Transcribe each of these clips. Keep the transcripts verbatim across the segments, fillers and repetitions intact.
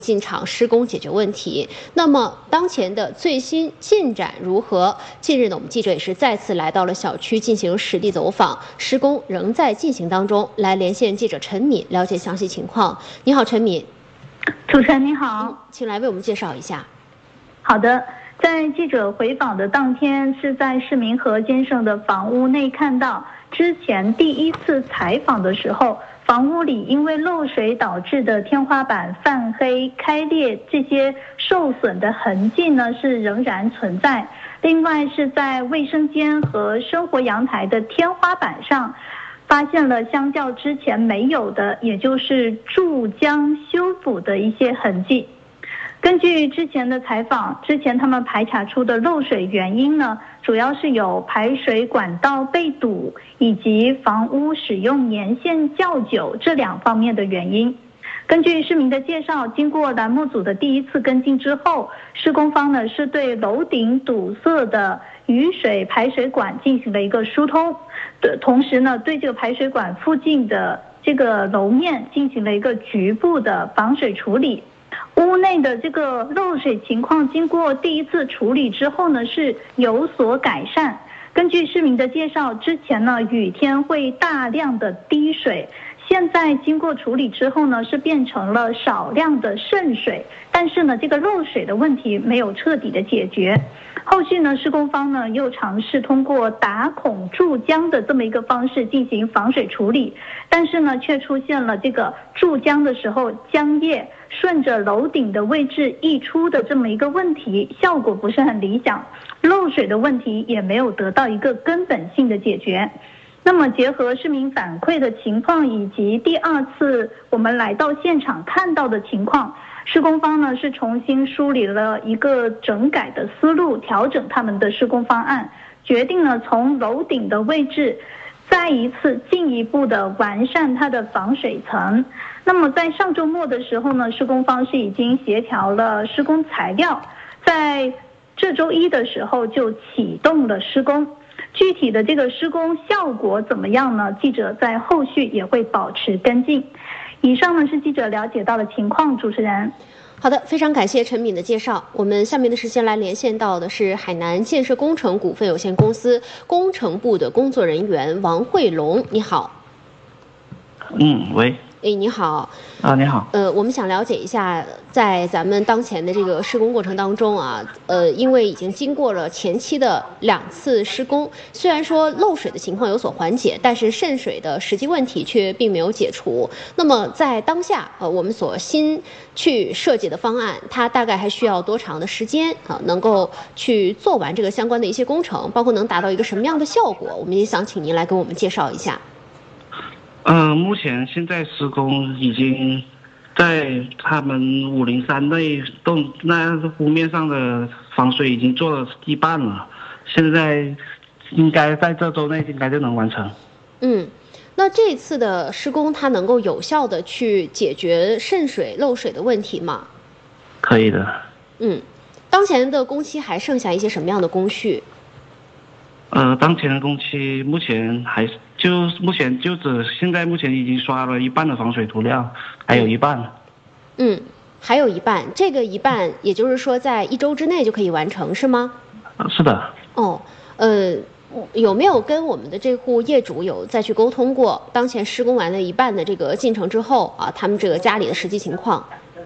进场施工解决问题。那么当前的最新进展如何？近日呢，我们记者也是再次来到了小区进行实地走访，施工仍在进行当中。来连线记者陈敏了解详细情况。你好，陈敏。 主持人你好、 嗯，请来为我们介绍一下。 好的，在记者回访的当天，是在市民何先生的房屋内看到，之前第一次采访的时候，房屋里因为漏水导致的天花板泛黑、开裂这些受损的痕迹呢是仍然存在。另外是在卫生间和生活阳台的天花板上，发现了相较之前没有的，也就是注浆修补的一些痕迹。根据之前的采访，之前他们排查出的漏水原因呢，主要是有排水管道被堵以及房屋使用年限较久这两方面的原因。根据市民的介绍，经过栏目组的第一次跟进之后，施工方呢是对楼顶堵塞的雨水排水管进行了一个疏通，同时呢对这个排水管附近的这个楼面进行了一个局部的防水处理。屋内的这个漏水情况经过第一次处理之后呢是有所改善。根据市民的介绍，之前呢雨天会大量的滴水，现在经过处理之后呢是变成了少量的渗水，但是呢这个漏水的问题没有彻底的解决。后续呢施工方呢又尝试通过打孔注浆的这么一个方式进行防水处理，但是呢却出现了这个注浆的时候浆液顺着楼顶的位置溢出的这么一个问题，效果不是很理想，漏水的问题也没有得到一个根本性的解决。那么结合市民反馈的情况以及第二次我们来到现场看到的情况，施工方呢是重新梳理了一个整改的思路，调整他们的施工方案，决定呢从楼顶的位置再一次进一步的完善它的防水层。那么在上周末的时候呢，施工方是已经协调了施工材料，在这周一的时候就启动了施工。具体的这个施工效果怎么样呢？记者在后续也会保持跟进。以上呢是记者了解到的情况，主持人。 好的，非常感谢陈敏的介绍。我们下面的时间来连线到的是海南建设工程股份有限公司工程部的工作人员王慧龙，你好。 嗯，喂。 哎，你好。 啊，你好。 呃，我们想了解一下，在咱们当前的这个施工过程当中啊，呃，因为已经经过了前期的两次施工，虽然说漏水的情况有所缓解，但是渗水的实际问题却并没有解除。那么在当下，呃，我们所新去设计的方案，它大概还需要多长的时间啊，能够去做完这个相关的一些工程，包括能达到一个什么样的效果？我们也想请您来给我们介绍一下。 嗯、呃，目前现在施工已经在他们五零三内栋那屋面上的防水已经做了一半了，现在应该在这周内应该就能完成。 嗯，那这次的施工它能够有效的去解决渗水漏水的问题吗？ 可以的。 嗯，当前的工期还剩下一些什么样的工序？ 呃，当前的工期目前还就目前就只现在目前已经刷了一半的防水涂料，还有一半。 嗯，还有一半，这个一半也就是说在一周之内就可以完成是吗？ 呃、是的。 哦，呃，有没有跟我们的这户业主有再去沟通过当前施工完了一半的这个进程之后啊，他们这个家里的实际情况？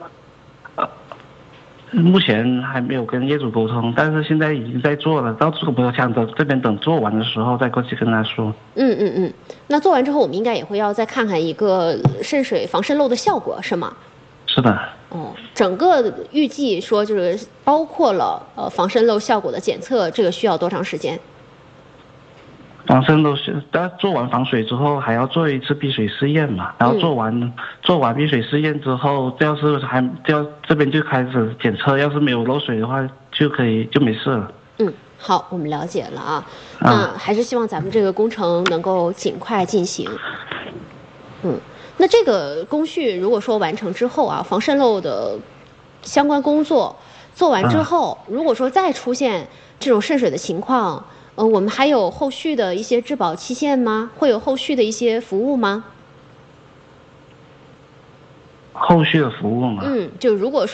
目前还没有跟业主沟通，但是现在已经在做了，到这个不想着这边等做完的时候再过去跟他说。 嗯嗯嗯，那做完之后我们应该也会要再看看一个渗水防渗漏的效果是吗？ 是的。 哦，整个预计说就是包括了呃防渗漏效果的检测，这个需要多长时间？ 防渗漏是，但做完防水之后还要做一次避水试验嘛，然后做完、嗯、做完避水试验之后，要是还要这边就开始检测，要是没有漏水的话，就可以就没事了。 嗯，好，我们了解了啊。那还是希望咱们这个工程能够尽快进行。嗯，那这个工序如果说完成之后啊，防渗漏的相关工作做完之后，如果说再出现这种渗水的情况，呃，我们还有后续的一些质保期限吗？会有后续的一些服务吗？ 后续的服务嘛。 嗯，就如果说